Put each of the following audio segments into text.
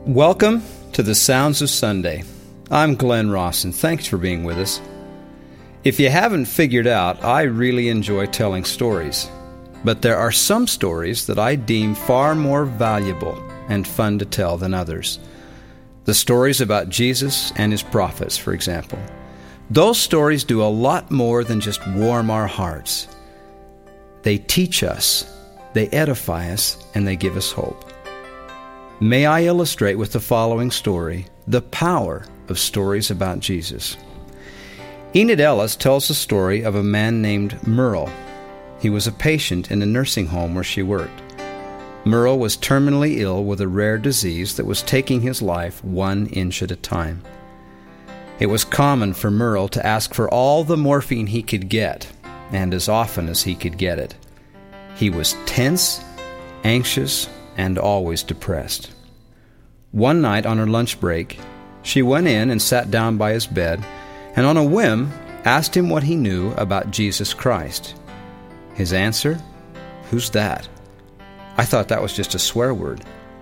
Welcome to the Sounds of Sunday. I'm Glenn Ross, and thanks for being with us. If you haven't figured out, I really enjoy telling stories. But there are some stories that I deem far more valuable and fun to tell than others. The stories about Jesus and his prophets, for example. Those stories do a lot more than just warm our hearts. They teach us, they edify us, and they give us hope. May I illustrate with the following story the power of stories about Jesus. Enid Ellis tells the story of a man named Merle. He was a patient in a nursing home where she worked. Merle was terminally ill with a rare disease that was taking his life 1 inch at a time. It was common for Merle to ask for all the morphine he could get, and as often as he could get it. He was tense, anxious, and always depressed. One night on her lunch break, she went in and sat down by his bed, and on a whim asked him what he knew about Jesus Christ. His answer? "Who's that? I thought that was just a swear word."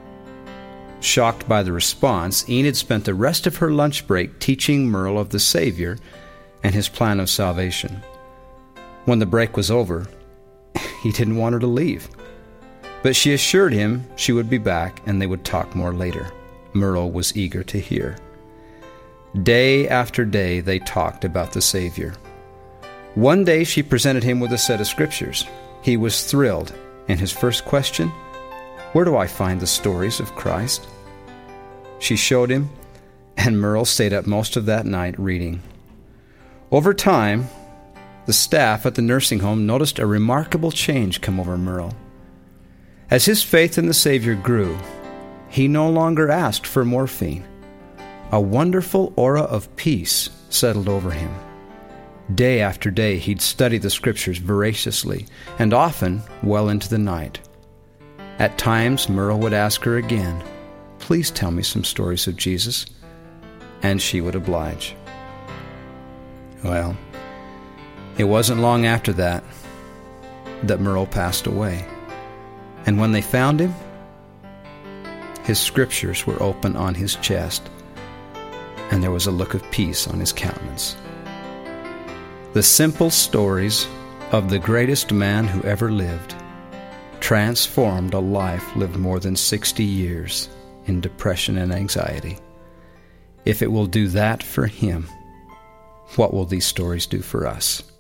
Shocked by the response, Enid spent the rest of her lunch break teaching Merle of the Savior and his plan of salvation. When the break was over, he didn't want her to leave. But she assured him she would be back and they would talk more later. Merle was eager to hear. Day after day they talked about the Savior. One day she presented him with a set of scriptures. He was thrilled, and his first question, "Where do I find the stories of Christ?" She showed him, and Merle stayed up most of that night reading. Over time, the staff at the nursing home noticed a remarkable change come over Merle. As his faith in the Savior grew, he no longer asked for morphine. A wonderful aura of peace settled over him. Day after day, he'd study the scriptures voraciously, and often well into the night. At times, Merle would ask her again, "Please tell me some stories of Jesus," and she would oblige. Well, it wasn't long after that Merle passed away. And when they found him, his scriptures were open on his chest, and there was a look of peace on his countenance. The simple stories of the greatest man who ever lived transformed a life lived more than 60 years in depression and anxiety. If it will do that for him, what will these stories do for us?